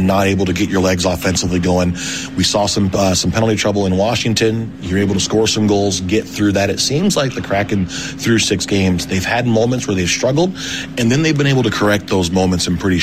not able to get your legs offensively going. We saw some penalty trouble in Washington. You're able to score some goals, get through that. It seems like the Kraken, through 6 games, they've had moments where they've struggled, and then they've been able to correct those moments in pretty